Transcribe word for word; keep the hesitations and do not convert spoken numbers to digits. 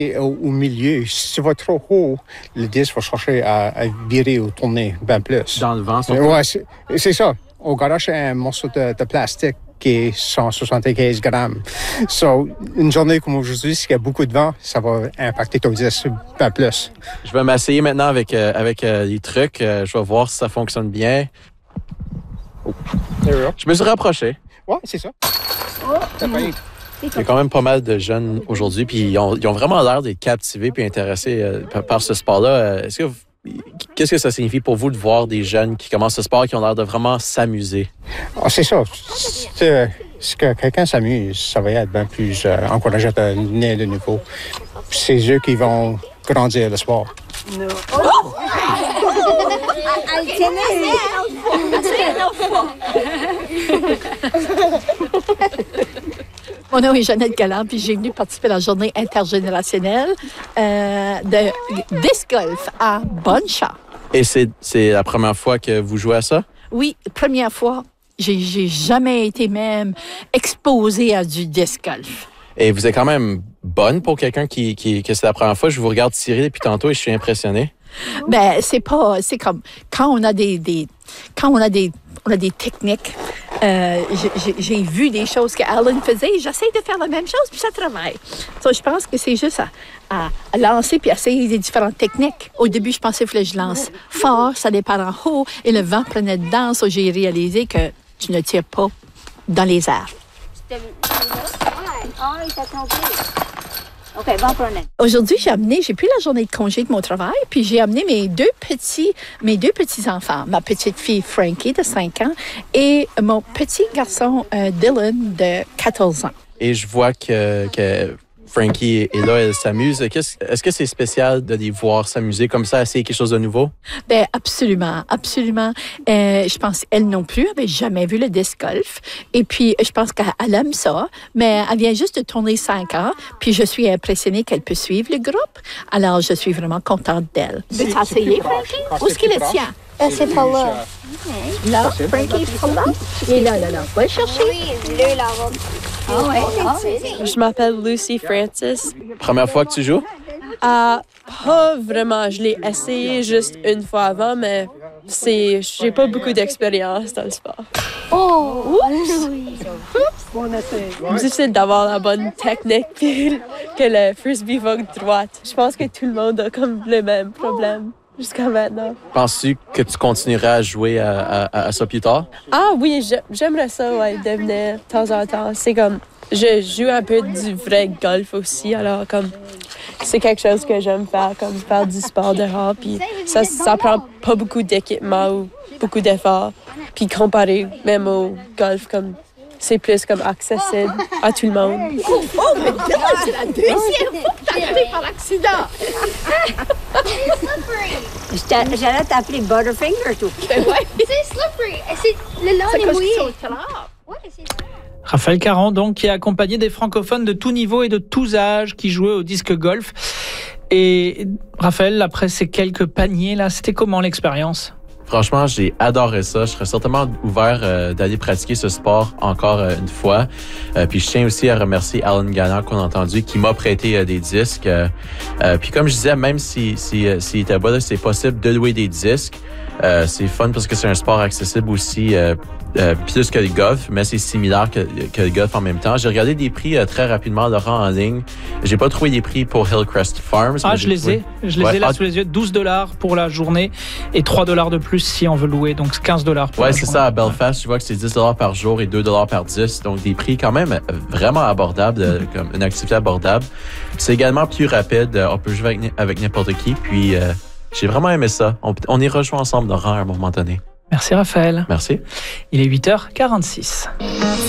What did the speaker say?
Et au, au milieu, si tu vas trop haut, le disque va chercher à, à virer ou tourner bien plus. Dans le vent, surtout? Oui, c'est, c'est ça. Au garage, c'est un morceau de, de plastique qui est cent soixante-quinze grammes. So, une journée comme aujourd'hui, s'il y a beaucoup de vent, ça va impacter ton disque bien plus. Je vais m'essayer maintenant avec, euh, avec euh, les trucs. Euh, je vais voir si ça fonctionne bien. Oh. Je me suis rapproché. Oui, c'est ça. Oh. T'as pas eu. Il y a quand même pas mal de jeunes aujourd'hui, puis ils ont, ils ont vraiment l'air d'être captivés puis intéressés euh, par, par ce sport-là. Est-ce que vous, qu'est-ce que ça signifie pour vous de voir des jeunes qui commencent ce sport, qui ont l'air de vraiment s'amuser? Ah, c'est ça. C'est, c'est que quelqu'un s'amuse, ça va être bien plus euh, encourageant de venir de nouveau. Puis c'est eux qui vont grandir le sport. No. Oh! Mon nom est Jeannette Galland, puis j'ai venu participer à la journée intergénérationnelle euh, de disc golf à Bonne-Char. Et c'est, c'est la première fois que vous jouez à ça? Oui, première fois. J'ai, j'ai jamais été même exposée à du disc golf. Et vous êtes quand même bonne pour quelqu'un qui, qui que c'est la première fois. Je vous regarde tirer depuis tantôt et je suis impressionné. Ben c'est pas, c'est comme quand on a des, des quand on a des, on a des techniques. Euh, j'ai, j'ai vu des choses que Alan faisait. J'essaie de faire la même chose puis ça travaille. So, je pense que c'est juste à, à, à lancer puis à essayer des différentes techniques. Au début, je pensais qu'il fallait que je lance fort, ça départ en haut et le vent prenait dedans. So, j'ai réalisé que tu ne tires pas dans les airs. Ah, il t'a trompé. OK, bon prenez. Aujourd'hui, j'ai amené, j'ai pris la journée de congé de mon travail, puis j'ai amené mes deux petits, mes deux petits-enfants, ma petite fille Frankie de cinq ans et mon petit garçon euh, Dylan de quatorze ans. Et je vois que, que Frankie est là, elle s'amuse. Qu'est-ce, est-ce que c'est spécial de les voir s'amuser comme ça, essayer quelque chose de nouveau? Bien, absolument, absolument. Euh, je pense qu'elle non plus n'avait jamais vu le disc golf. Et puis, je pense qu'elle aime ça, mais elle vient juste de tourner cinq ans. Puis, je suis impressionnée qu'elle peut suivre le groupe. Alors, je suis vraiment contente d'elle. Tu veux t'essayer, Frankie? Où est-ce qu'il est tient? Euh, c'est pas là. Là, Frankie, c'est pas là? Il est là, là, là. Va le chercher. Oui, le là-bas. Ah ouais. Je m'appelle Lucy Francis. Première fois que tu joues? Euh, pas vraiment. Je l'ai essayé juste une fois avant, mais c'est, j'ai pas beaucoup d'expérience dans le sport. Oh! C'est difficile d'avoir la bonne technique puis que le frisbee va droite. Je pense que tout le monde a comme le même problème jusqu'à maintenant. Penses-tu que tu continueras à jouer à, à, à ça plus tard? Ah oui, j'aimerais ça, ouais, devenir de temps en temps. C'est comme, je joue un peu du vrai golf aussi, alors comme, c'est quelque chose que j'aime faire, comme faire du sport dehors, puis ça, ça prend pas beaucoup d'équipement ou beaucoup d'efforts, puis comparé même au golf, comme, c'est plus comme accessible à tout le monde. Oh, mais là, c'est la deuxième fois que t'as arrêté par accident. J'allais t'appeler Butterfinger, tout. Ouais. C'est slippery. C'est le lac est mouillé. Ouais, c'est ça. Raphaël Caron, donc, qui est accompagné des francophones de tout niveau et de tous âges qui jouaient au disque golf. Et Raphaël, après ces quelques paniers, là, c'était comment l'expérience? Franchement, j'ai adoré ça. Je serais certainement ouvert euh, d'aller pratiquer ce sport encore euh, une fois. Euh, puis je tiens aussi à remercier Alan Galland qu'on a entendu, qui m'a prêté euh, des disques. Euh, euh, puis comme je disais, même si si euh, s'il était bas, là, c'est possible de louer des disques. Euh, c'est fun parce que c'est un sport accessible aussi, euh, euh, plus que le golf, mais c'est similaire que, que le golf en même temps. J'ai regardé des prix euh, très rapidement, Laurent, en ligne. J'ai pas trouvé les prix pour Hillcrest Farms. Ah, je les trouvé... ai. Je les ouais. ai là ah, sous les yeux. douze dollars pour la journée et trois dollars de plus si on veut louer. Donc quinze dollars pour ouais, la c'est journée. ça. À Belfast, je vois que c'est dix dollars par jour et deux dollars par disque. Donc des prix quand même vraiment abordables, mm-hmm. comme une activité abordable. C'est également plus rapide. On peut jouer avec, avec n'importe qui. Puis euh, j'ai vraiment aimé ça. On, on y rejoint ensemble, Laurent, à un moment donné. Merci Raphaël. Merci. Il est huit heures quarante-six.